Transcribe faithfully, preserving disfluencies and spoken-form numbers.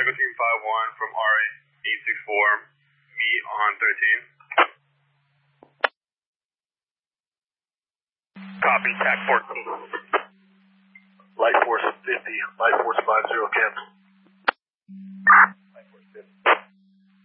Cycle Team five one from R eight six four, meet on thirteen. Copy, T A C fourteen. Light Force fifty, Light Force five zero cancel.